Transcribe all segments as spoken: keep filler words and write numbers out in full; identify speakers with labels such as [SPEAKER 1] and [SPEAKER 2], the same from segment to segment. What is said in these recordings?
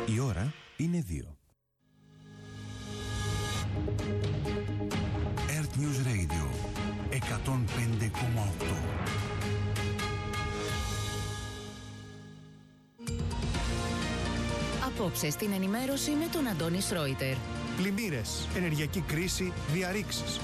[SPEAKER 1] Η ώρα είναι δύο.
[SPEAKER 2] Earth News Radio εκατόν πέντε κόμμα οκτώ.
[SPEAKER 3] Απόψε στην ενημέρωση με τον Αντώνη Σρόιτερ.
[SPEAKER 4] Πλημμύρες, ενεργειακή κρίση, διαρρήξεις.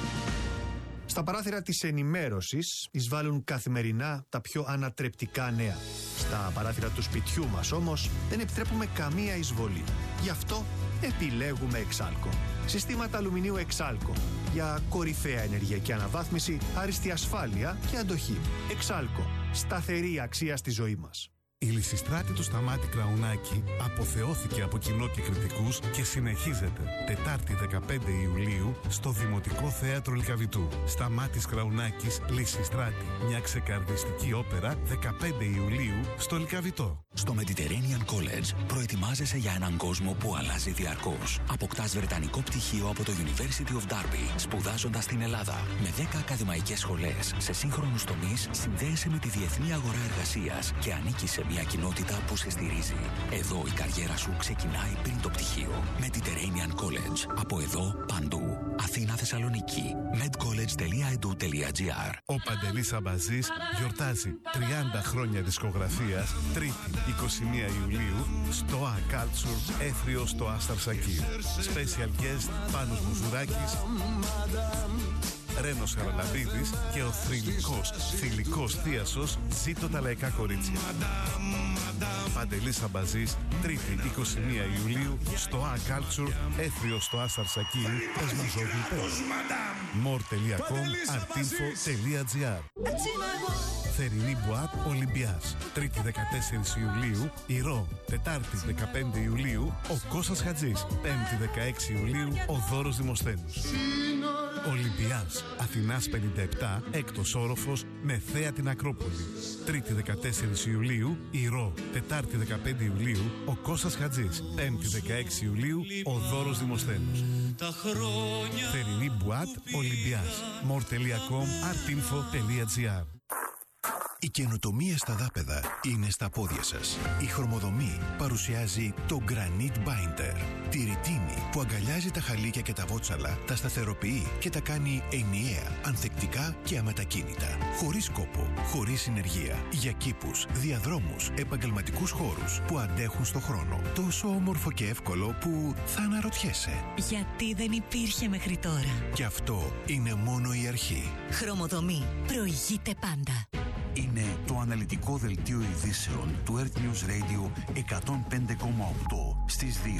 [SPEAKER 4] Στα παράθυρα της ενημέρωσης εισβάλλουν καθημερινά τα πιο ανατρεπτικά νέα. Στα παράθυρα του σπιτιού μας όμως δεν επιτρέπουμε καμία εισβολή. Γι' αυτό επιλέγουμε Εξάλκο. Συστήματα αλουμινίου Εξάλκο για κορυφαία ενεργειακή αναβάθμιση, άριστη ασφάλεια και αντοχή. Εξάλκο. Σταθερή αξία στη ζωή μας.
[SPEAKER 5] Η Λυσιστράτη του Σταμάτη Κραουνάκη αποθεώθηκε από κοινό και κριτικούς και συνεχίζεται Τετάρτη δεκαπέντε Ιουλίου στο Δημοτικό Θέατρο Λυκαβητού. Σταμάτης Κραουνάκης, Λυσιστράτη. Μια ξεκαρδιστική όπερα δεκαπέντε Ιουλίου στο Λυκαβητό.
[SPEAKER 2] Στο Mediterranean College προετοιμάζεσαι για έναν κόσμο που αλλάζει διαρκώς. Αποκτάς βρετανικό πτυχίο από το University of Derby, σπουδάζοντας στην Ελλάδα. Με δέκα ακαδημαϊκές σχολές σε σύγχρονους τομείς, συνδέεσαι με τη διεθνή αγορά εργασίας και ανήκεις σε μια κοινότητα που σε στηρίζει. Εδώ η καριέρα σου ξεκινάει πριν το πτυχίο. Mediterranean College. Από εδώ παντού. Αθήνα, Θεσσαλονίκη. medcollege τελεία e d u τελεία g r.
[SPEAKER 5] Ο Παντελής Αμπαζής γιορτάζει τριάντα χρόνια δισκογραφίας, Τρίτη είκοσι μία Ιουλίου στο A Culture, Έθριο στο Άσταρ Σακί. Special guest Πάνος Μουζουράκης, Ρένος Χαραλαμπίδης και ο θρυλικός, θηλυκός θίασος Ζήτω τα λαϊκά κορίτσια. Παντελής Αμπαζής, Τρίτη είκοσι μία Ιουλίου στο A Culture, Έθριο στο Άσταρ Σακί, Πεσμαζόγλου. μορ τελεία κομ, αρτίνφο τελεία τζι άρ. Θερινή Μπουάτ Ολυμπιάς, Τρίτη δεκατέσσερις Ιουλίου, Ηρώ. Τετάρτη δεκαπέντε Ιουλίου, ο Κώστας Χατζής. Πέμπτη δεκαέξι Ιουλίου, ο Δώρος Δημοσθένους. Ολυμπιάς, Αθηνάς πενήντα επτά, έκτος όροφος, με θέα την Ακρόπολη. Τρίτη δεκατέσσερις Ιουλίου, Ηρώ. Τετάρτη δεκαπέντε Ιουλίου, ο Κώστας Χατζής. Πέμπτη δεκαέξι Ιουλίου, ο Δώρος Δημοσθένους. Θερινή Μπουάτ Ολυμπιάς, μορ τελεία κομ, αρτίνφο τελεία τζι άρ.
[SPEAKER 2] Η καινοτομία στα δάπεδα είναι στα πόδια σας. Η Χρωμοδομή παρουσιάζει το Granite Binder. Τη ρητίνη που αγκαλιάζει τα χαλίκια και τα βότσαλα, τα σταθεροποιεί και τα κάνει ενιαία, ανθεκτικά και αμετακίνητα. Χωρίς κόπο, χωρίς συνεργεία. Για κήπους, διαδρόμους, επαγγελματικούς χώρους που αντέχουν στο χρόνο. Τόσο όμορφο και εύκολο που θα αναρωτιέσαι.
[SPEAKER 6] Γιατί δεν υπήρχε μέχρι τώρα.
[SPEAKER 2] Και αυτό είναι μόνο η αρχή.
[SPEAKER 6] Χρωμοδομή. Προηγείται πάντα.
[SPEAKER 2] Είναι το αναλυτικό δελτίο ειδήσεων του Earth News Radio εκατόν πέντε κόμμα οκτώ στις δύο.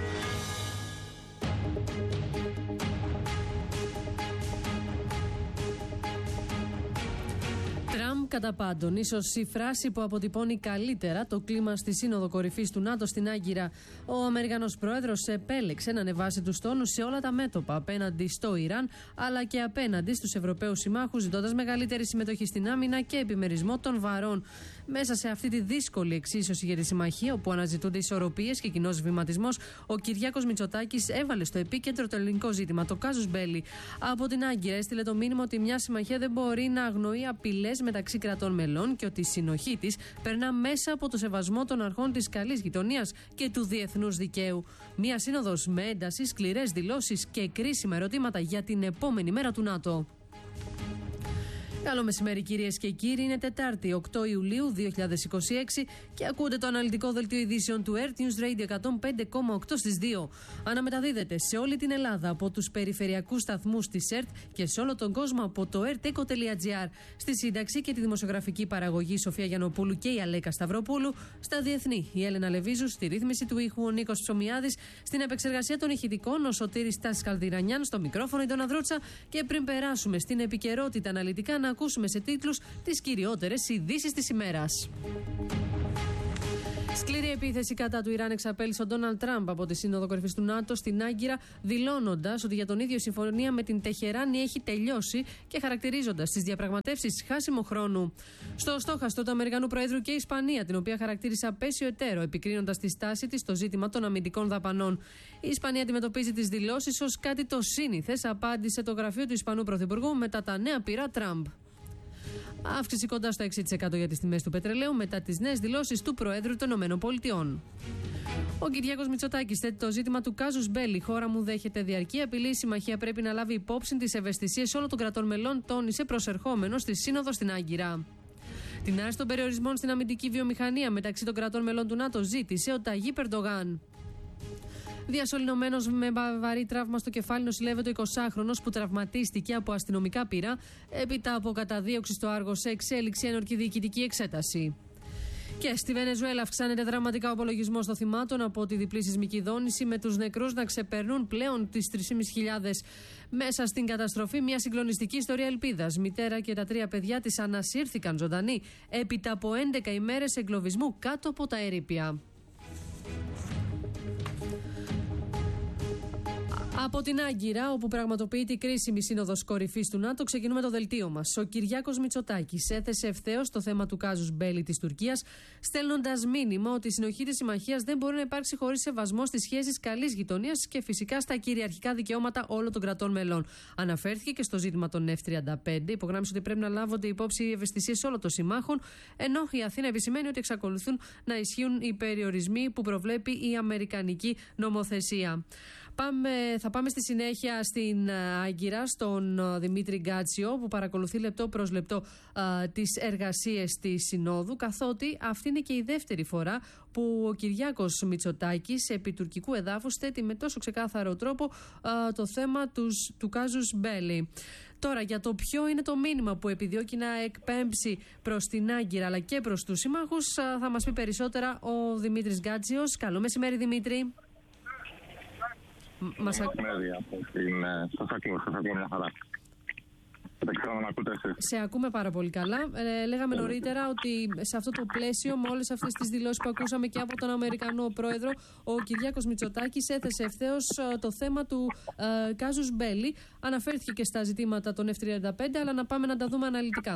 [SPEAKER 7] Τραμπ κατά πάντων, ίσως η φράση που αποτυπώνει καλύτερα το κλίμα στη Σύνοδο Κορυφής του ΝΑΤΟ στην Άγκυρα. Ο Αμερικανός πρόεδρος επέλεξε να ανεβάσει τους τόνους σε όλα τα μέτωπα απέναντι στο Ιράν, αλλά και απέναντι στους Ευρωπαίους συμμάχους, ζητώντας μεγαλύτερη συμμετοχή στην άμυνα και επιμερισμό των βαρών. Μέσα σε αυτή τη δύσκολη εξίσωση για τη συμμαχία, όπου αναζητούνται ισορροπίες και κοινός βηματισμός, ο Κυριάκος Μητσοτάκης έβαλε στο επίκεντρο το ελληνικό ζήτημα, το κάζους μπέλι. Από την Άγκυρα έστειλε το μήνυμα ότι μια συμμαχία δεν μπορεί να αγνοεί απειλές μεταξύ κρατών μελών και ότι η συνοχή της περνά μέσα από το σεβασμό των αρχών της καλής γειτονίας και του διεθνούς δικαίου. Μια σύνοδος με ένταση, σκληρές δηλώσεις και κρίσιμα ερωτήματα για την επόμενη μέρα του ΝΑΤΟ. Καλό μεσημέρι κυρίες και κύριοι, είναι Τετάρτη οκτώ Ιουλίου δύο χιλιάδες είκοσι έξι και ακούτε το αναλυτικό δελτίο ειδήσεων του Earth News Radio εκατόν πέντε κόμμα οκτώ στις δύο. Αναμεταδίδεται σε όλη την Ελλάδα από τους περιφερειακούς σταθμούς της ΕΡΤ και σε όλο τον κόσμο από το ερτέκο τελεία τζι άρ. Στη σύνταξη και τη δημοσιογραφική παραγωγή Σοφία Γιαννοπούλου και η Αλέκα Σταυροπούλου. Στα διεθνή η Έλενα Λεβίζου, στη ρύθμιση του ήχου ο Νίκος Ψωμιάδης, στην επεξεργασία των ηχητικών ο Σωτήρης Τάσης Καλδυρανιάν, στο μικρόφωνο η Ντόνα Δρούτσα. Και πριν περάσουμε στην επικαιρότητα αναλυτικά, να ακούσουμε σε τίτλους τις κυριότερες ειδήσεις της ημέρας. Σκληρή επίθεση κατά του Ιράν εξαπέλυσε ο Ντόναλντ Τραμπ από τη Σύνοδο Κορυφής του ΝΑΤΟ στην Άγκυρα, δηλώνοντας ότι για τον ίδιο η συμφωνία με την Τεχεράνη έχει τελειώσει και χαρακτηρίζοντας τις διαπραγματεύσεις χάσιμο χρόνου. Στο στόχαστρο του Αμερικανού Προέδρου και η Ισπανία, την οποία χαρακτήρισε απέσιο εταίρο, επικρίνοντας τη στάση της στο ζήτημα των αμυντικών δαπανών. Η Ισπανία αντιμετωπίζει τις δηλώσεις ως κάτι το σύνηθες, απάντησε το γραφείο του Ισπανού Πρωθυπουργού μετά τα νέα πειρά Τραμπ. Αύξηση κοντά στο έξι τοις εκατό για τις τιμές του πετρελαίου μετά τις νέες δηλώσεις του Προέδρου των ΗΠΑ. Ο Κυριάκος Μητσοτάκης θέτει το ζήτημα του κάζους μπέλι. Η χώρα μου δέχεται διαρκή απειλή. Η συμμαχία πρέπει να λάβει υπόψη τις ευαισθησίες όλων των κρατών μελών, τόνισε προσερχόμενος στη Σύνοδο στην Άγκυρα. Την άρση των περιορισμών στην αμυντική βιομηχανία μεταξύ των κρατών μελών του ΝΑΤΟ ζήτησε ο Ταγί Ερντογάν. Διασωληνωμένος με βαρύ τραύμα στο κεφάλι νοσηλεύεται ο εικοσάχρονος που τραυματίστηκε από αστυνομικά πύρα έπειτα από καταδίωξη στο Άργος σε εξέλιξη ένορκη διοικητική εξέταση. Και στη Βενεζουέλα αυξάνεται δραματικά ο απολογισμός των θυμάτων από τη διπλή σεισμική δόνηση, με τους νεκρούς να ξεπερνούν πλέον τις τρεις χιλιάδες πεντακόσιες. Μέσα στην καταστροφή, μια συγκλονιστική ιστορία ελπίδας. Μητέρα και τα τρία παιδιά της ανασύρθηκαν ζωντανοί έπειτα από έντεκα ημέρες εγκλωβισμού κάτω από τα ερείπια. Από την Άγκυρα, όπου πραγματοποιείται η κρίσιμη σύνοδος κορυφής του ΝΑΤΟ, ξεκινούμε το δελτίο μας. Ο Κυριάκος Μητσοτάκης έθεσε ευθέως το θέμα του κάζους μπέλι της Τουρκίας, στέλνοντας μήνυμα ότι η συνοχή της συμμαχίας δεν μπορεί να υπάρξει χωρίς σεβασμό στις σχέσεις καλής γειτονίας και φυσικά στα κυριαρχικά δικαιώματα όλων των κρατών μελών. Αναφέρθηκε και στο ζήτημα των εφ τριάντα πέντε, υπογράμμισε ότι πρέπει να λάβονται υπόψη οι ευαισθησίες όλων των συμμάχων, ενώ η Αθήνα επισημαίνει ότι εξακολουθούν να ισχύουν οι περιορισμοί που προβλέπει η αμερικανική νομοθεσία. Πάμε, θα πάμε στη συνέχεια στην Άγκυρα, στον Δημήτρη Γκάτσιο, που παρακολουθεί λεπτό προς λεπτό α, τις εργασίες της Συνόδου, καθότι αυτή είναι και η δεύτερη φορά που ο Κυριάκος Μητσοτάκης επί τουρκικού εδάφους θέτει με τόσο ξεκάθαρο τρόπο α, το θέμα τους, του κάζους μπέλι. Τώρα, για το ποιο είναι το μήνυμα που επιδιώκει να εκπέμψει προς την Άγκυρα αλλά και προς τους συμμάχους, α, θα μας πει περισσότερα ο Δημήτρης Γκάτσιος. Καλό μεσημέρι, Δημήτρη.
[SPEAKER 1] Μας ακούω από την... Σας ακούω, σας ακούω μια χαρά. Δεν ξέρω να ακούτε εσείς.
[SPEAKER 7] Σε ακούμε πάρα πολύ καλά. Ε, λέγαμε νωρίτερα ότι σε αυτό το πλαίσιο, με όλες αυτές τις δηλώσεις που ακούσαμε και από τον Αμερικανό πρόεδρο, ο Κυριάκος Μητσοτάκης έθεσε ευθέως το θέμα του ε, κάζους μπέλι. Αναφέρθηκε και στα ζητήματα των εφ τριάντα πέντε, αλλά να πάμε να τα δούμε αναλυτικά.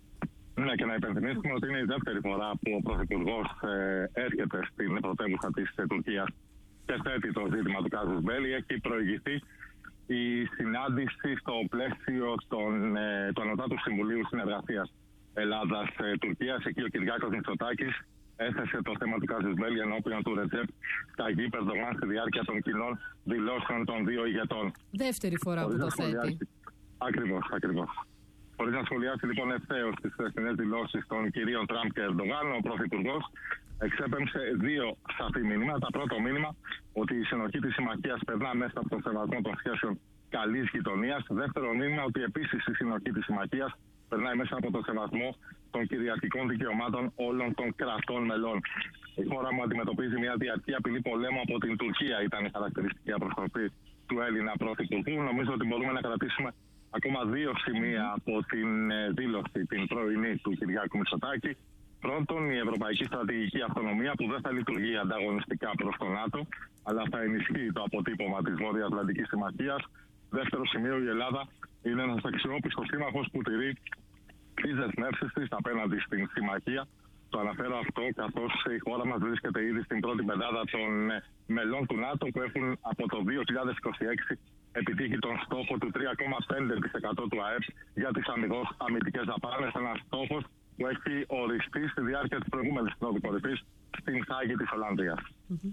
[SPEAKER 1] Ναι, και να υπενθυμίσουμε ότι είναι η δεύτερη φορά που ο Πρωθυπουργός ε, έρχεται στην πρωτεύουσα της ε, Τουρκίας και θέτει το ζήτημα του κάζους μπέλι. Έχει προηγηθεί η συνάντηση στο πλαίσιο των, ε, του Ανωτάτου Συμβουλίου Συνεργασίας Ελλάδας-Τουρκίας. Εκεί ο Κυριάκος Μητσοτάκης έθεσε το θέμα του κάζους μπέλι ενώπιον του Ρετζέπ Ταγί Ερντογάν στη διάρκεια των κοινών δηλώσεων των δύο ηγετών.
[SPEAKER 7] Δεύτερη φορά που το θέτει.
[SPEAKER 1] Ακριβώς, ακριβώς. Χωρίς να σχολιάσει λοιπόν ευθέως τις χθεσινές δηλώσεις των κυρίων Τραμπ και Ερντογάν, ο Πρωθυπουργός εξέπεμψε δύο σαφή μήνυμα. Το πρώτο μήνυμα, ότι η συνοχή της συμμαχίας περνά μέσα από τον σεβασμό των σχέσεων καλής γειτονίας. Δεύτερο μήνυμα, ότι επίσης η συνοχή της συμμαχίας περνάει μέσα από τον σεβασμό των κυριαρχικών δικαιωμάτων όλων των κρατών μελών. Η χώρα μου αντιμετωπίζει μια διαρκή απειλή πολέμου από την Τουρκία, ήταν η χαρακτηριστική αποστροφή του Έλληνα Πρωθυπουργού. Νομίζω ότι μπορούμε να κρατήσουμε ακόμα δύο σημεία από την δήλωση την πρωινή του Κυριάκου Μητσοτάκη. Πρώτον, η ευρωπαϊκή στρατηγική αυτονομία που δεν θα λειτουργεί ανταγωνιστικά προς τον ΝΑΤΟ, αλλά θα ενισχύει το αποτύπωμα της Βόρειο-Ατλαντικής Συμμαχίας. Δεύτερο σημείο, η Ελλάδα είναι ένας αξιόπιστος σύμμαχος που τηρεί τις δεσμεύσεις της απέναντι στην Συμμαχία. Το αναφέρω αυτό καθώς η χώρα μας βρίσκεται ήδη στην πρώτη πεντάδα των μελών του ΝΑΤΟ που έχουν από το δύο χιλιάδες είκοσι έξι επιτύχει τον στόχο του τρία κόμμα πέντε τοις εκατό του ΑΕΠ για τις αμυγός αμυντικές δαπάνες. Ένας στόχος που έχει οριστεί στη διάρκεια της προηγούμενης συνόδου κορυφής στην Χάγη της Ολλανδίας.
[SPEAKER 7] Mm-hmm.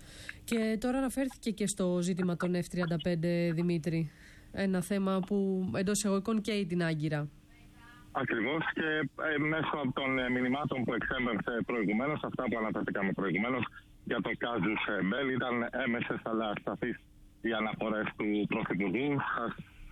[SPEAKER 7] Και τώρα αναφέρθηκε και στο ζήτημα των εφ τριάντα πέντε, Δημήτρη. Ένα θέμα που εντός εισαγωγικών καίει την Άγκυρα.
[SPEAKER 1] Ακριβώς, και ε, μέσω από των ε, μηνυμάτων που εξέμπερσε προηγουμένως, αυτά που αναφερθήκαμε προηγουμένως για το κάζους μπέλι, ήταν έμεσες αλλά ασταθείς οι αναφορές του Πρωθυπουργού. Σας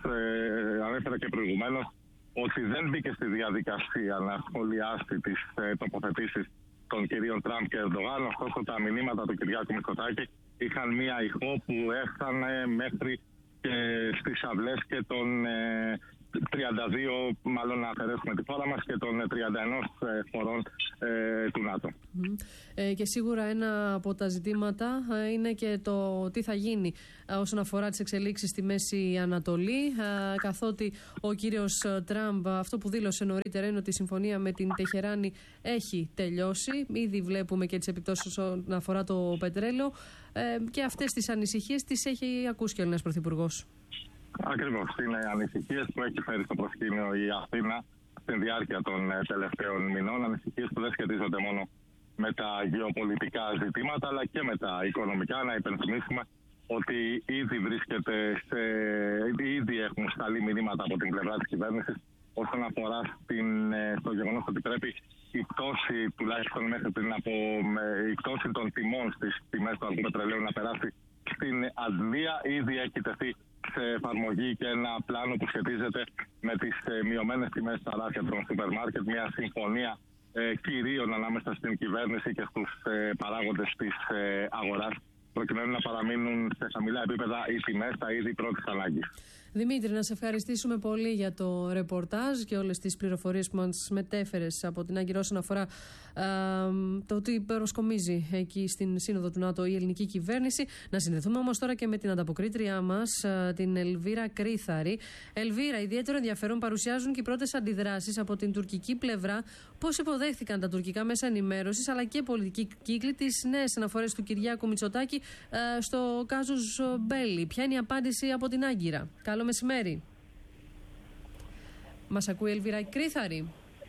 [SPEAKER 1] ε, ανέφερα και προηγουμένως ότι δεν μπήκε στη διαδικασία να σχολιάσει τις ε, τοποθετήσεις των κυρίων Τραμπ και Ερντογάν. Ωστόσο, τα μηνύματα του Κυριάκου Μητσοτάκη είχαν μία ηχό που έφτανε μέχρι και στις αυλές και των ε, τριάντα δύο, μάλλον να αφαιρέσουμε τη χώρα μας, και των τριάντα ένα ε, χωρών ε, του ΝΑΤΟ.
[SPEAKER 7] Mm. Ε, και σίγουρα ένα από τα ζητήματα ε, είναι και το τι θα γίνει ε, όσον αφορά τις εξελίξεις στη Μέση Ανατολή, ε, καθότι ο κύριος Τραμπ αυτό που δήλωσε νωρίτερα είναι ότι η συμφωνία με την Τεχεράνη έχει τελειώσει. Ήδη βλέπουμε και τις επιπτώσεις όσον αφορά το πετρέλαιο ε, και αυτές τις ανησυχίες τις έχει ακούσει και ο Έλληνας Πρωθυπουργός.
[SPEAKER 1] Ακριβώς. Είναι ανησυχίες που έχει φέρει στο προσκήνιο η Αθήνα στην διάρκεια των τελευταίων μηνών. Ανησυχίες που δεν σχετίζονται μόνο με τα γεωπολιτικά ζητήματα αλλά και με τα οικονομικά. Να υπενθυμίσουμε ότι ήδη βρίσκεται σε, ήδη έχουν σταλεί μηνύματα από την πλευρά της κυβέρνησης όσον αφορά στην, στο γεγονός ότι πρέπει η πτώση, τουλάχιστον μέχρι πριν από η πτώση των τιμών στις τιμές του αργού πετρελαίου να περάσει στην Αγγλία. Ήδη έχει τεθεί σε εφαρμογή και ένα πλάνο που σχετίζεται με τις μειωμένες τιμές στα ράφια των σούπερ μάρκετ, μια συμφωνία ε, κυρίων ανάμεσα στην κυβέρνηση και στους ε, παράγοντες της ε, αγοράς, προκειμένου να παραμείνουν σε χαμηλά επίπεδα οι τιμές στα είδη πρώτης ανάγκης.
[SPEAKER 7] Δημήτρη, να σε ευχαριστήσουμε πολύ για το ρεπορτάζ και όλες τις πληροφορίες που μας μετέφερες από την Άγκυρα όσον αφορά α, το ότι προσκομίζει εκεί στην Σύνοδο του ΝΑΤΟ η ελληνική κυβέρνηση. Να συνδεθούμε όμως τώρα και με την ανταποκρίτριά μας, α, την Ελβίρα Κρίθαρη. Ελβίρα, ιδιαίτερο ενδιαφέρον παρουσιάζουν και οι πρώτες αντιδράσεις από την τουρκική πλευρά. Πώς υποδέχθηκαν τα τουρκικά μέσα ενημέρωσης αλλά και πολιτικοί κύκλοι τις νέες αναφορές του Κυριάκου Μητσοτάκη α, στο κάζους Μπέλι? Ποια είναι η απάντηση από την Άγκυρα? Καλό μεσημέρι. Μας ακούει η Ελβίρα Κρίθαρη?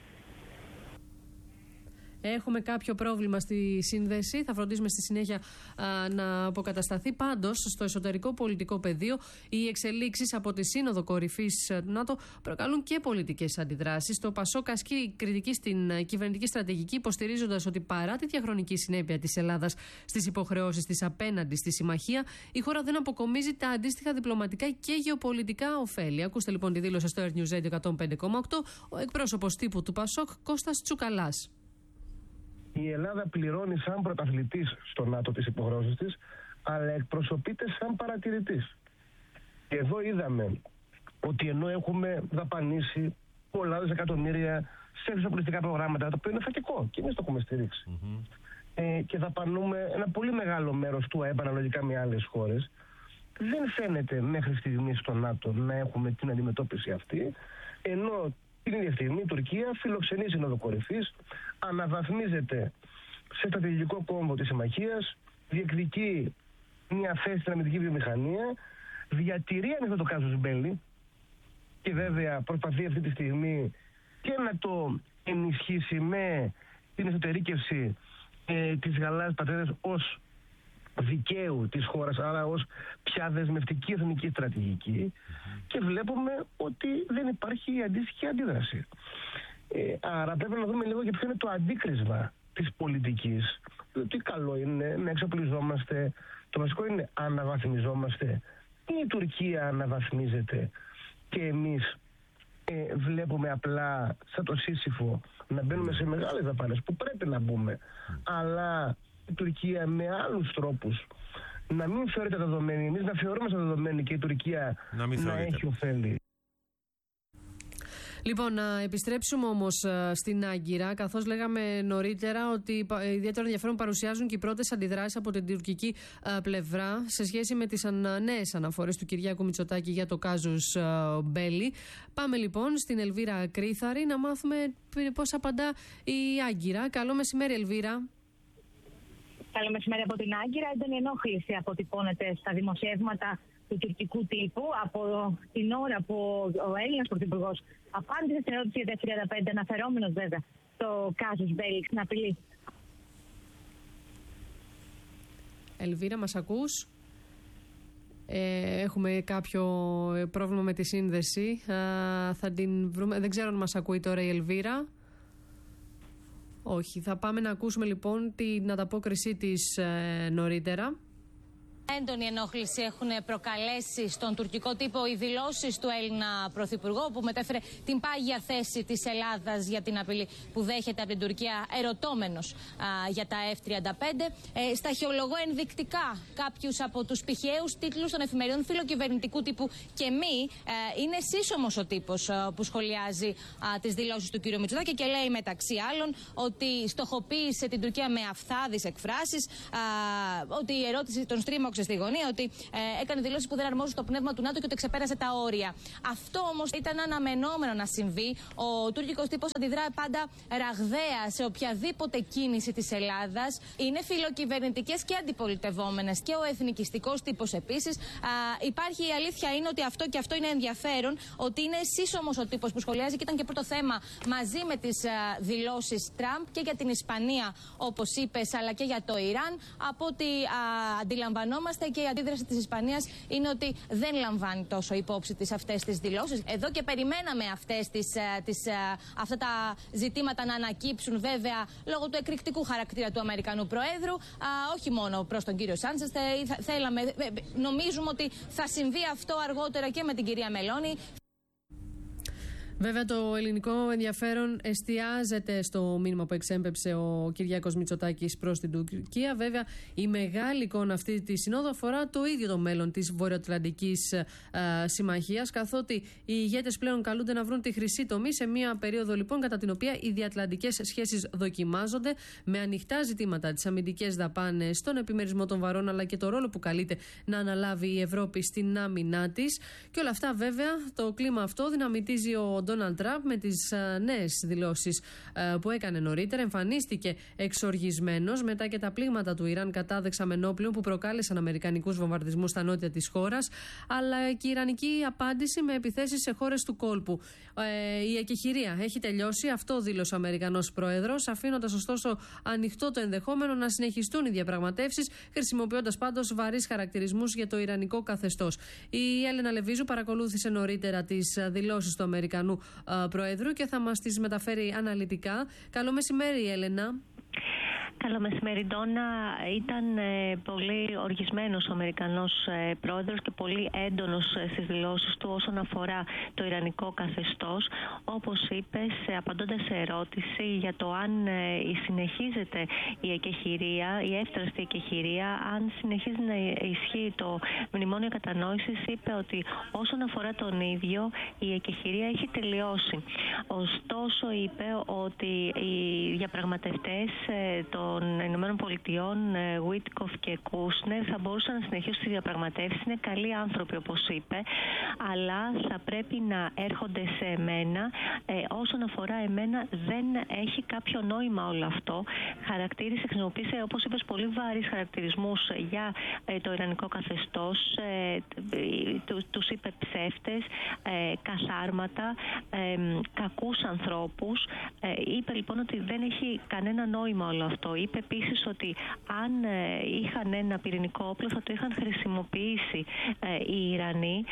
[SPEAKER 7] Έχουμε κάποιο πρόβλημα στη σύνδεση. Θα φροντίσουμε στη συνέχεια α, να αποκατασταθεί. Πάντως, στο εσωτερικό πολιτικό πεδίο, οι εξελίξεις από τη Σύνοδο Κορυφής του ΝΑΤΟ προκαλούν και πολιτικές αντιδράσεις. Το ΠΑΣΟΚ ασκεί κριτική στην κυβερνητική στρατηγική, υποστηρίζοντας ότι παρά τη διαχρονική συνέπεια της Ελλάδας στις υποχρεώσεις της απέναντι στη συμμαχία, η χώρα δεν αποκομίζει τα αντίστοιχα διπλωματικά και γεωπολιτικά ωφέλη. Ακούστε λοιπόν τη δήλωση στο Earth News Radio εκατόν πέντε κόμμα οκτώ ο εκπρόσωπος τύπου του ΠΑΣΟΚ, Κώστας Τσουκαλάς.
[SPEAKER 8] Η Ελλάδα πληρώνει σαν πρωταθλητής στο ΝΑΤΟ τις υποχρεώσεις της, αλλά εκπροσωπείται σαν παρατηρητής. Και εδώ είδαμε ότι ενώ έχουμε δαπανίσει πολλά δισεκατομμύρια σε εξοπλιστικά προγράμματα, το οποίο είναι φατικό και εμείς το έχουμε στηρίξει, mm-hmm. ε, και δαπανούμε ένα πολύ μεγάλο μέρος του ΑΕΠ αναλογικά με άλλες χώρες, δεν φαίνεται μέχρι στιγμής στο ΝΑΤΟ να έχουμε την αντιμετώπιση αυτή, ενώ την ίδια στιγμή η Τουρκία φιλοξενεί Σύνοδο Κορυφής, αναβαθμίζεται σε στρατηγικό κόμβο της συμμαχίας, διεκδικεί μια θέση στην αμυντική βιομηχανία, διατηρεί ανοιχτό το κάζους Μπέλι και βέβαια προσπαθεί αυτή τη στιγμή και να το ενισχύσει με την εσωτερήκευση ε, της γαλάζιας πατρίδας ως δικαίου της χώρας, άρα ως πια δεσμευτική εθνική στρατηγική, mm-hmm. και βλέπουμε ότι δεν υπάρχει αντίστοιχη αντίδραση. Ε, άρα πρέπει να δούμε λίγο και ποιο είναι το αντίκρισμα της πολιτικής. Τι καλό είναι να εξοπλιζόμαστε, το βασικό είναι αναβαθμιζόμαστε, ή η Τουρκία αναβαθμίζεται και εμείς ε, βλέπουμε απλά σαν το Σύσυφο να μπαίνουμε σε μεγάλες δαπάνες που πρέπει να μπούμε, αλλά η Τουρκία με άλλους τρόπους να μην θεωρείται δεδομένη, εμείς να θεωρούμε σαν δεδομένη και η Τουρκία να, να έχει ωφέλη.
[SPEAKER 7] Λοιπόν, να επιστρέψουμε όμως στην Άγκυρα, καθώς λέγαμε νωρίτερα ότι ιδιαίτερο ενδιαφέρον παρουσιάζουν και οι πρώτες αντιδράσεις από την τουρκική πλευρά σε σχέση με τις νέες αναφορές του Κυριάκου Μητσοτάκη για το κάζους Μπέλι. Πάμε λοιπόν στην Ελβίρα Κρίθαρη να μάθουμε πώς απαντά η Άγκυρα. Καλό μεσημέρι, Ελβίρα.
[SPEAKER 9] Καλό μεσημέρι από την Άγκυρα. Έντονη ενόχληση αποτυπώνεται στα δημοσιεύματα του τουρκικού τύπου από την ώρα που ο Έλληνας πρωθυπουργός απάντησε στην ερώτηση για τα εφ τριάντα πέντε, αναφερόμενος βέβαια στο κάζους Μπέλι, στην απειλή.
[SPEAKER 7] Ελβίρα, μας ακούς? Ε, έχουμε κάποιο πρόβλημα με τη σύνδεση. Α, θα την βρούμε. Δεν ξέρω αν μας ακούει τώρα η Ελβίρα. Όχι. Θα πάμε να ακούσουμε λοιπόν την ανταπόκρισή της ε, νωρίτερα.
[SPEAKER 10] Έντονη ενόχληση έχουν προκαλέσει στον τουρκικό τύπο οι δηλώσεις του Έλληνα Πρωθυπουργού, που μετέφερε την πάγια θέση της Ελλάδας για την απειλή που δέχεται από την Τουρκία, ερωτώμενος α, για τα εφ τριάντα πέντε. Ε, σταχυολογώ ενδεικτικά κάποιους από τους πηχαίους τίτλους των εφημερίδων φιλοκυβερνητικού τύπου και μη. Ε, είναι σύσσωμος ο τύπος α, που σχολιάζει α, τις δηλώσεις του κ. Μητσοτάκη και λέει μεταξύ άλλων ότι στοχοποίησε την Τουρκία με αυθάδεις εκφράσεις, α, ότι η ερώτηση των στρίμωξ άκουσε στη γωνία ότι ε, έκανε δηλώσεις που δεν αρμόζουν στο πνεύμα του ΝΑΤΟ και ότι ξεπέρασε τα όρια. Αυτό όμως ήταν αναμενόμενο να συμβεί. Ο τουρκικός τύπος αντιδρά πάντα ραγδαία σε οποιαδήποτε κίνηση της Ελλάδας. Είναι φιλοκυβερνητικές και αντιπολιτευόμενες και ο εθνικιστικός τύπος επίσης. Α, υπάρχει, η αλήθεια είναι ότι αυτό και αυτό είναι ενδιαφέρον, ότι είναι σύσσωμος ο τύπος που σχολιάζει και ήταν και πρώτο θέμα μαζί με τις α, δηλώσεις Τραμπ και για την Ισπανία, όπως είπες, αλλά και για το Ιράν. Από ό,τι α, αντιλαμβανόμαστε και η αντίδραση της Ισπανίας είναι ότι δεν λαμβάνει τόσο υπόψη της αυτές τις δηλώσεις. Εδώ και περιμέναμε αυτές τις, τις, αυτά τα ζητήματα να ανακύψουν, βέβαια, λόγω του εκρηκτικού χαρακτήρα του Αμερικανού Προέδρου, α, όχι μόνο προς τον κύριο Σάντσες. Θέλαμε, νομίζουμε ότι θα συμβεί αυτό αργότερα και με την κυρία Μελώνη.
[SPEAKER 7] Βέβαια, το ελληνικό ενδιαφέρον εστιάζεται στο μήνυμα που εξέμπεψε ο Κυριάκος Μητσοτάκης προς την Τουρκία. Βέβαια, η μεγάλη εικόνα αυτή τη συνόδου αφορά το ίδιο το μέλλον της Βορειοατλαντικής Συμμαχίας, καθότι οι ηγέτες πλέον καλούνται να βρουν τη χρυσή τομή σε μια περίοδο λοιπόν κατά την οποία οι διατλαντικές σχέσεις δοκιμάζονται με ανοιχτά ζητήματα, τις αμυντικές δαπάνες, τον επιμερισμό των βαρών αλλά και το ρόλο που καλείται να αναλάβει η Ευρώπη στην άμυνά της. Και όλα αυτά, βέβαια, το κλίμα αυτό δυναμητίζει ο Ντόναλντ Τραμπ με τις νέες δηλώσεις που έκανε νωρίτερα. Εμφανίστηκε εξοργισμένος μετά και τα πλήγματα του Ιράν κατά δεξαμενόπλων που προκάλεσαν αμερικανικούς βομβαρδισμούς στα νότια της χώρας, αλλά και η ιρανική απάντηση με επιθέσεις σε χώρες του κόλπου. Ε, η εκεχηρία έχει τελειώσει, αυτό δήλωσε ο Αμερικανός Πρόεδρος, αφήνοντας ωστόσο ανοιχτό το ενδεχόμενο να συνεχιστούν οι διαπραγματεύσεις, χρησιμοποιώντας πάντως βαρύς χαρακτηρισμούς για το ιρανικό καθεστώς. Η Έλενα Λεβίζου παρακολούθησε νωρίτερα τις δηλώσεις του Αμερικανού Προέδρου και θα μας τις μεταφέρει αναλυτικά. Καλό μεσημέρι, Έλενα.
[SPEAKER 11] Καλό μεσημέρι, Ντόνα. Ήταν ε, πολύ οργισμένος ο Αμερικανός ε, πρόεδρος και πολύ έντονος ε, στις δηλώσεις του όσον αφορά το ιρανικό καθεστώς. Όπως είπες, ε, απαντώντας σε ερώτηση για το αν ε, συνεχίζεται η εκεχηρία, η εύθραστη εκεχηρία, αν συνεχίζει να ισχύει το μνημόνιο κατανόησης, είπε ότι όσον αφορά τον ίδιο, η εκεχηρία έχει τελειώσει. Ωστόσο, είπε ότι οι διαπραγματευτές ε, των των Ηνωμένων Πολιτειών, Βίτκοφ και Κούσνερ, θα μπορούσαν να συνεχίσουν τις διαπραγματεύσεις. Είναι καλοί άνθρωποι, όπως είπε, αλλά θα πρέπει να έρχονται σε εμένα. Ε, όσον αφορά εμένα, δεν έχει κάποιο νόημα όλο αυτό. Χαρακτήρισε, χρησιμοποίησε, όπως είπες, πολύ βαρύς χαρακτηρισμούς για ε, το ιρανικό καθεστώς. Ε, του, τους είπε ψεύτες, ε, καθάρματα, ε, κακούς ανθρώπους. Ε, είπε λοιπόν ότι δεν έχει κανένα νόημα όλο αυτό. Είπε επίσης ότι αν ε, είχαν ένα πυρηνικό όπλο θα το είχαν χρησιμοποιήσει ε, οι Ιρανοί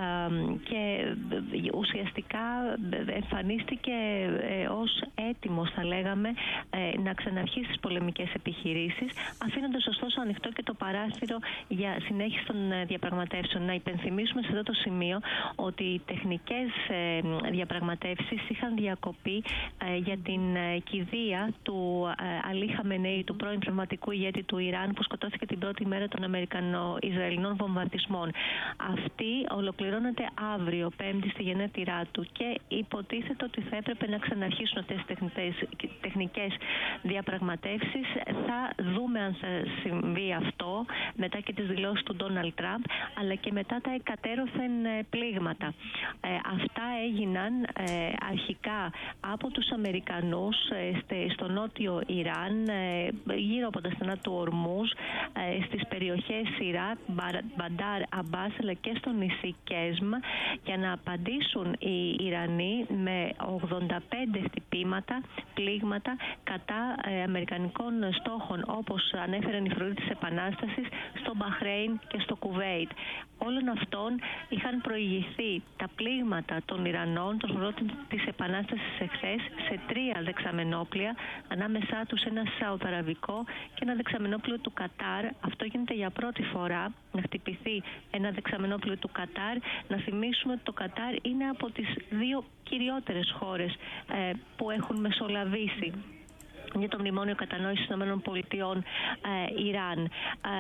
[SPEAKER 11] ε, και ουσιαστικά εμφανίστηκε ε, ως έτοιμος, θα λέγαμε, ε, να ξαναρχίσει τις πολεμικές επιχειρήσεις, αφήνοντας ωστόσο ανοιχτό και το παράθυρο για συνέχιση των ε, διαπραγματεύσεων. Να υπενθυμίσουμε σε αυτό το σημείο ότι οι τεχνικές ε, διαπραγματεύσεις είχαν διακοπεί ε, για την ε, κηδεία του ε, Αλή Χαμενέη, του πρώην πνευματικού ηγέτη του Ιράν, που σκοτώθηκε την πρώτη μέρα των Αμερικανο-Ισραηλινών βομβαρδισμών. Αυτή ολοκληρώνεται αύριο, Πέμπτη, στη γενέτειρά του και υποτίθεται ότι θα έπρεπε να ξαναρχίσουν αυτές τις τεχνικές διαπραγματεύσεις. Θα δούμε αν θα συμβεί αυτό μετά και τις δηλώσεις του Ντόναλντ Τραμπ, αλλά και μετά τα εκατέρωθεν πλήγματα. Ε, αυτά έγιναν ε, αρχικά από τους Αμερικανούς ε, στο νότιο Ιράν, γύρω από τα στενά του Ορμούζ, στις περιοχές Ιράκ, Μπαντάρ, Αμπάς, αλλά και στο νησί Κέσμ, για να απαντήσουν οι Ιρανοί με ογδόντα πέντε χτυπήματα, πλήγματα κατά ε, αμερικανικών στόχων, όπως ανέφεραν οι φρουροί της Επανάστασης στο Μπαχρέιν και στο Κουβέιτ. Όλων αυτών είχαν προηγηθεί τα πλήγματα των Ιρανών, των φρουρών της Επανάστασης εχθές, σε τρία δεξαμενόπλια, ανάμεσά τους ένα σαουδαραβικό και ένα δεξαμενόπλιο του Κατάρ. Αυτό γίνεται για πρώτη φορά, να χτυπηθεί ένα δεξαμενόπλιο του Κατάρ. Να θυμίσουμε ότι το Κατάρ είναι από τις δύο κυριότερες χώρες ε, που έχουν μεσολαβήσει για το Μνημόνιο Κατανόησης των ΗΠΑ ε, Ιράν. Ε,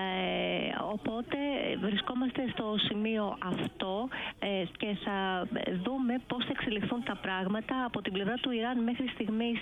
[SPEAKER 11] οπότε βρισκόμαστε στο σημείο αυτό ε, και θα δούμε πώς θα εξελιχθούν τα πράγματα. Από την πλευρά του Ιράν μέχρι στιγμής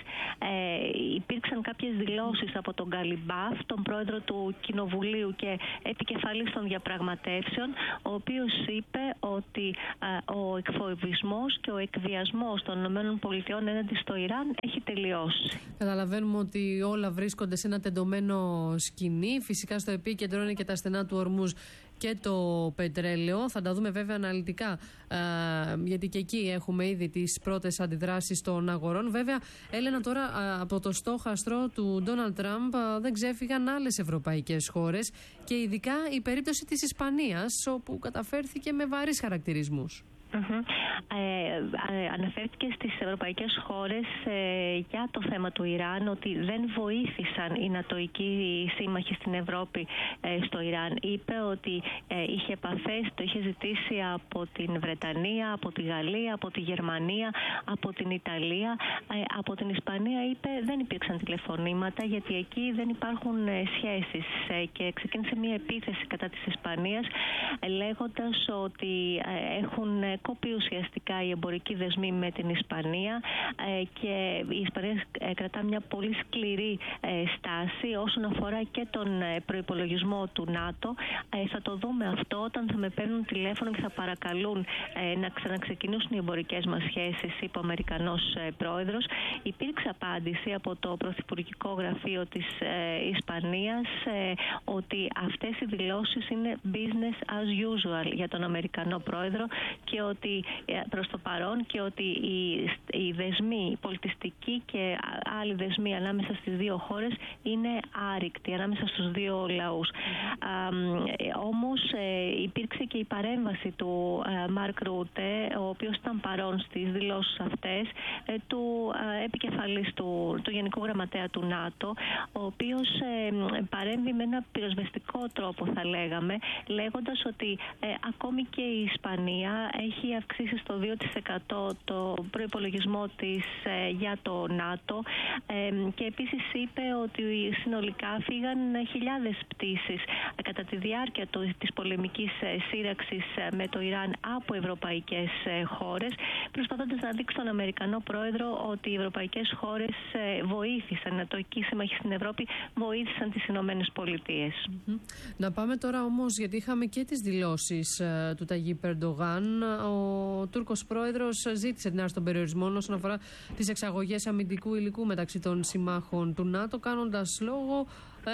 [SPEAKER 11] ε, υπήρξαν κάποιες δηλώσεις από τον Γκαλιμπάφ, τον πρόεδρο του Κοινοβουλίου και επικεφαλής των διαπραγματεύσεων, ο οποίος είπε ότι ε, ο εκφοβισμός και ο εκβιασμός των ΗΠΑ έναντι στο Ιράν έχει τελειώσει.
[SPEAKER 7] Καταλαβαίνουμε ότι όλα βρίσκονται σε ένα τεντωμένο σκηνή. Φυσικά στο επίκεντρο είναι και τα στενά του Ορμούζ και το πετρέλαιο. Θα τα δούμε βέβαια αναλυτικά, ε, γιατί και εκεί έχουμε ήδη τις πρώτες αντιδράσεις των αγορών. Βέβαια, Έλενα, τώρα ε, από το στόχαστρο του Ντόναλντ Τραμπ ε, δεν ξέφυγαν άλλες ευρωπαϊκές χώρες και ειδικά η περίπτωση της Ισπανίας, όπου καταφέρθηκε με βαρύς χαρακτηρισμούς.
[SPEAKER 11] Mm-hmm. Ε, ε, αναφέρθηκε στις ευρωπαϊκές χώρες ε, για το θέμα του Ιράν ότι δεν βοήθησαν οι νατοικοί σύμμαχοι στην Ευρώπη ε, στο Ιράν. Είπε ότι ε, είχε επαφές, το είχε ζητήσει από την Βρετανία, από τη Γαλλία, από τη Γερμανία, από την Ιταλία. Ε, από την Ισπανία είπε δεν υπήρξαν τηλεφωνήματα γιατί εκεί δεν υπάρχουν ε, σχέσεις ε, και ξεκίνησε μια επίθεση κατά της Ισπανίας ε, λέγοντας ότι ε, έχουν ε, κοπεί ουσιαστικά οι εμπορικοί δεσμοί με την Ισπανία ε, και η Ισπανία ε, κρατά μια πολύ σκληρή ε, στάση όσον αφορά και τον ε, προϋπολογισμό του ΝΑΤΟ. Ε, θα το δούμε αυτό όταν θα με παίρνουν τηλέφωνο και θα παρακαλούν ε, να ξαναξεκινήσουν οι εμπορικές μας σχέσεις, είπε ο Αμερικανός ε, πρόεδρος. Υπήρξε απάντηση από το Πρωθυπουργικό Γραφείο της ε, Ισπανίας ε, ότι αυτές οι δηλώσεις είναι business as usual για τον Αμερικανό πρόεδρο και ότι προς το παρόν και ότι οι, οι δεσμοί, οι πολιτιστικοί και άλλοι δεσμοί ανάμεσα στις δύο χώρες είναι άρρηκτοι, ανάμεσα στους δύο λαούς. Α, όμως ε, υπήρξε και η παρέμβαση του ε, Μάρκ Ρούτε, ο οποίος ήταν παρόν στις δηλώσεις αυτές, ε, του ε, επικεφαλής του, του Γενικού Γραμματέα του ΝΑΤΟ, ο οποίος ε, παρέμβει με ένα πυροσβεστικό τρόπο, θα λέγαμε, λέγοντας ότι ε, ακόμη και η Ισπανία έχει αυξήσει στο δύο τοις εκατό το προϋπολογισμό της ε, για το ΝΑΤΟ ε, και επίσης είπε ότι συνολικά φύγαν χιλιάδες πτήσεις ε, κατά τη διάρκεια το, της πολεμικής ε, σύραξης ε, με το Ιράν από ευρωπαϊκές ε, χώρες, προσπαθώντας να δείξει στον Αμερικανό πρόεδρο ότι οι ευρωπαϊκές χώρες ε, βοήθησαν, οι νατοικοί σύμμαχοι στην Ευρώπη βοήθησαν τις Ηνωμένες Πολιτείες.
[SPEAKER 7] Mm-hmm. Να πάμε τώρα όμως, γιατί είχαμε και τις δηλώσεις ε, του Ταγίπ Ερντογάν. Ο Τούρκος πρόεδρος ζήτησε την άρση των περιορισμών όσον αφορά τις εξαγωγές αμυντικού υλικού μεταξύ των συμμάχων του ΝΑΤΟ, κάνοντας λόγο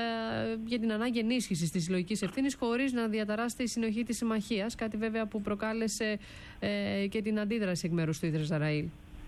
[SPEAKER 7] ε, για την ανάγκη ενίσχυσης της συλλογικής ευθύνης χωρίς να διαταράσσει τη συνοχή της συμμαχίας. Κάτι βέβαια που προκάλεσε ε, και την αντίδραση εκ μέρους του Ισραήλ.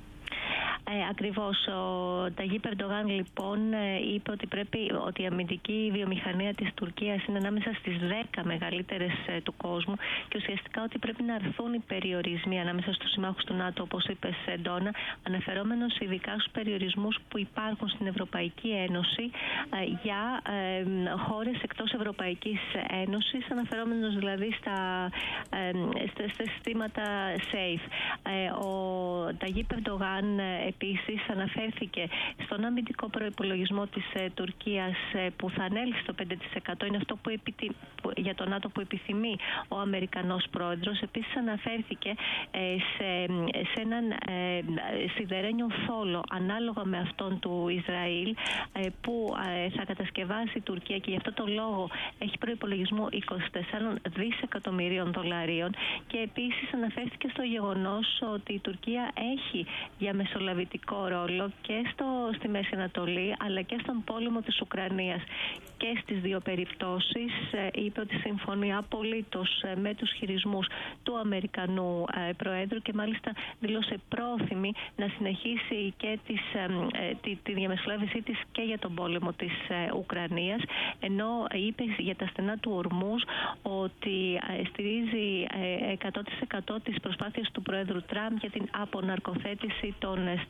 [SPEAKER 11] Ε, ακριβώς. Ο Ταγίπ Ερντογάν λοιπόν ε, είπε ότι, πρέπει, ότι η αμυντική βιομηχανία της Τουρκίας είναι ανάμεσα στις δέκα μεγαλύτερες ε, του κόσμου και ουσιαστικά ότι πρέπει να αρθούν οι περιορισμοί ανάμεσα στους συμμάχους του ΝΑΤΟ, όπως είπες, Ντόνα, αναφερόμενος ειδικά στους περιορισμούς που υπάρχουν στην Ευρωπαϊκή Ένωση ε, για ε, χώρες εκτός Ευρωπαϊκής Ένωσης, αναφερόμενος δηλαδή στα, ε, στα, στα συστήματα SAFE. Ε, ο Ταγίπ Ερντογάν ε, επίσης αναφέρθηκε στον αμυντικό προϋπολογισμό της ε, Τουρκίας ε, που θα ανέλθει στο πέντε τοις εκατό, είναι αυτό που επιτι... που, για το ΝΑΤΟ που επιθυμεί ο Αμερικανός πρόεδρος. Επίσης αναφέρθηκε ε, σε, σε έναν ε, σιδερένιο θόλο ανάλογα με αυτόν του Ισραήλ ε, που ε, θα κατασκευάσει η Τουρκία και γι' αυτό το λόγο έχει προϋπολογισμό είκοσι τέσσερα δισεκατομμυρίων δολαρίων και επίσης αναφέρθηκε στο γεγονός ότι η Τουρκία έχει διαμεσολαβητικό ρόλο και στο, στη Μέση Ανατολή αλλά και στον πόλεμο της Ουκρανίας. Και στις δύο περιπτώσεις ε, είπε ότι συμφωνεί απολύτως ε, με τους χειρισμούς του Αμερικανού ε, Προέδρου και μάλιστα δήλωσε πρόθυμη να συνεχίσει και τις, ε, τη, τη διαμεσολάβησή της και για τον πόλεμο της ε, Ουκρανίας, ενώ είπε για τα στενά του Ορμούζ ότι ε, στηρίζει ε, εκατό τοις εκατό τις προσπάθειες του Προέδρου Τραμπ για την αποναρκοθέτηση των στενών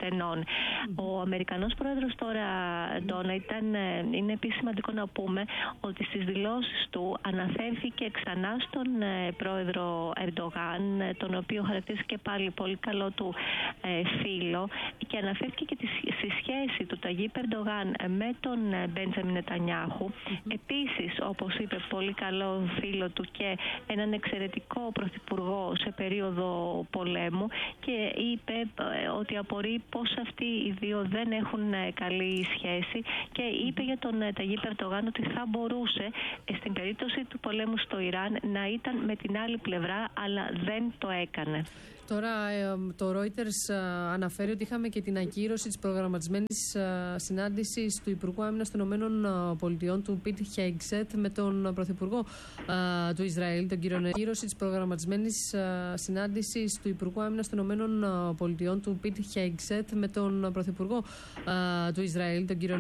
[SPEAKER 11] Ισραηλινών. Ο Αμερικανός πρόεδρος τώρα, Ντόνα, ήταν, είναι επίσης σημαντικό να πούμε ότι στις δηλώσεις του αναφέρθηκε ξανά στον πρόεδρο Ερντογάν, τον οποίο χαρακτήρισε πάλι πολύ καλό του φίλο, και αναφέρθηκε και στη σχέση του Ταγίπ Ερντογάν με τον Μπέντζαμιν Νετανιάχου. Mm-hmm. Επίσης, όπως είπε, πολύ καλό φίλο του και έναν εξαιρετικό πρωθυπουργό σε περίοδο πολέμου, και είπε ότι απορεί πως αυτοί οι δύο δεν έχουν καλή σχέση, και είπε για τον Ταγίπ Ερντογάν ότι θα μπορούσε στην περίπτωση του πολέμου στο Ιράν να ήταν με την άλλη πλευρά, αλλά δεν το έκανε.
[SPEAKER 7] Τώρα το Reuters αναφέρει ότι είχαμε και την ακύρωση της προγραμματισμένης συνάντησης του Υπουργού Άμυνας των ΗΠΑ του Πιτ Χέγκσετ με τον Πρωθυπουργό του Ισραήλ, τον κύριο Νετανιάχου. Ακύρωση της προγραμματισμένης συνάντησης του Υπουργού Άμυνας των ΗΠΑ του Πιτ Χέγκσετ με τον Πρωθυπουργό του Ισραήλ, τον κύριο